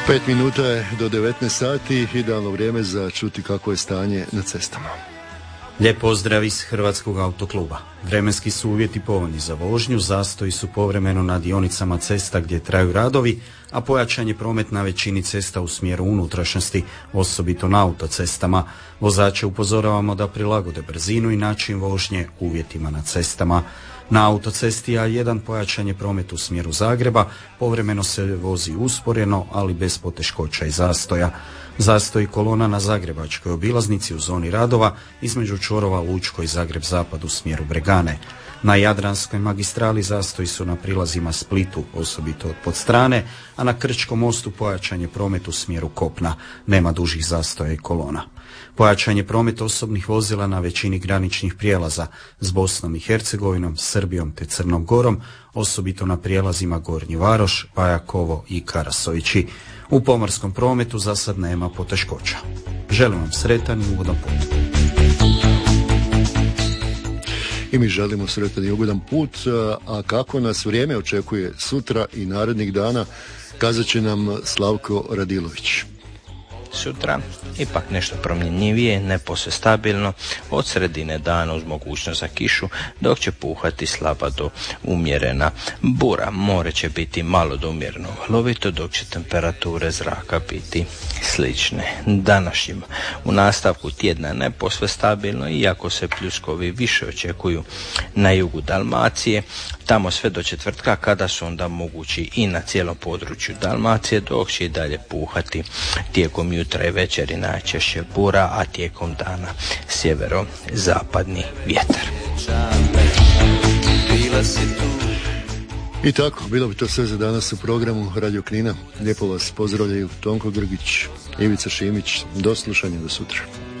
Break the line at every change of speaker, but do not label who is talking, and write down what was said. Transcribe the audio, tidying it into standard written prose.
5 minuta je do 19 sati, idealno vrijeme za čuti kako je stanje na cestama.
Lijep pozdrav iz Hrvatskog autokluba. Vremenski su uvjeti povoljni za vožnju, zastoji su povremeno na dionicama cesta gdje traju radovi, a pojačan je promet na većini cesta u smjeru unutrašnjosti, osobito na autocestama. Vozače upozoravamo da prilagode brzinu i način vožnje uvjetima na cestama. Na autocesti A1 pojačan je promet u smjeru Zagreba, povremeno se vozi usporeno, ali bez poteškoća i zastoja. Zastoj kolona na Zagrebačkoj obilaznici u zoni radova između čvorova Lučko i Zagreb Zapad u smjeru Bregane. Na Jadranskoj magistrali zastoji su na prilazima Splitu, osobito od Podstrane, a na Krčkom mostu pojačan je promet u smjeru kopna. Nema dužih zastoja i kolona. Pojačan je promet osobnih vozila na većini graničnih prijelaza s Bosnom i Hercegovinom, Srbijom te Crnom Gorom, osobito na prijelazima Gornji Varoš, Pajakovo i Karasovići. U pomorskom prometu za sad nema poteškoća. Želim vam sretan i ugodan put.
I mi želimo sretan i ugodan put, a kako nas vrijeme očekuje sutra i narednih dana, kazat će nam Slavko Radilović.
Sutra ipak nešto promjenjivije, ne posve stabilno, od sredine dana uz mogućnost za kišu, dok će puhati slaba do umjerena bura. More će biti malo do umjereno valovito, dok će temperature zraka biti slične današnjim. U nastavku tjedna ne posve stabilno, iako se pljuskovi više očekuju na jugu Dalmacije, tamo sve do četvrtka, kada su onda mogući i na cijelom području Dalmacije, dok će i dalje puhati tijekom jutra i večeri najčešće bura, a tijekom dana sjevero-zapadni vjetar.
I tako, bilo bi to sve za danas u programu Radio Knina. Lijepo vas pozdravljaju Tonko Grgić, Ivica Šimić. Do slušanja, do sutra.